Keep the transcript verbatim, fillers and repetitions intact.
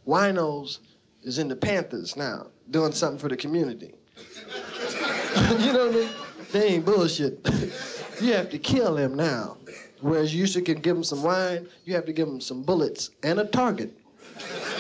winos is in the Panthers now, doing something for the community. You know what I mean? They ain't bullshit. You have to kill them now. Whereas you used to can give them some wine, you have to give them some bullets and a target.